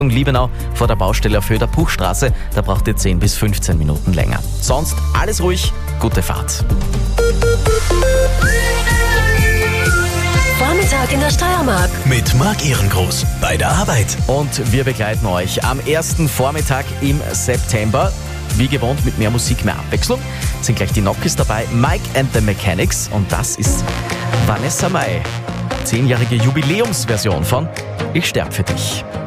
Liebenau vor der Baustelle auf Höhe der Puchstraße. Da braucht ihr 10 bis 15 Minuten länger. Sonst alles ruhig, gute Fahrt. Vormittag in der Steiermark. Mit Marc Ehrengroß bei der Arbeit. Und wir begleiten euch am ersten Vormittag im September. Wie gewohnt mit mehr Musik, mehr Abwechslung. Sind gleich die Knockys dabei, Mike and the Mechanics. Und das ist Vanessa Mai. 10-jährige Jubiläumsversion von Ich sterb für dich.